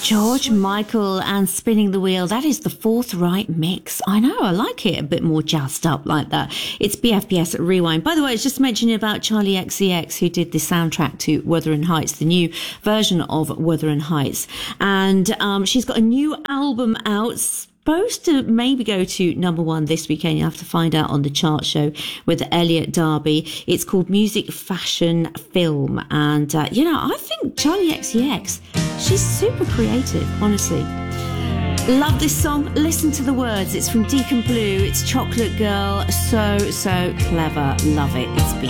George Michael and Spinning the Wheel. That is the forthright mix. I know, I like it a bit more jazzed up like that. It's BFBS Rewind. By the way, I was just mentioning about Charlie XCX, who did the soundtrack to Wuthering Heights, the new version of Wuthering Heights. And she's got a new album out, supposed to maybe go to number one this weekend. You have to find out on the chart show with Elliot Darby. It's called Music Fashion Film. And, I think Charlie XCX, she's super creative, honestly. Love this song. Listen to the words. It's from Deacon Blue. It's Chocolate Girl. So clever. Love it. It's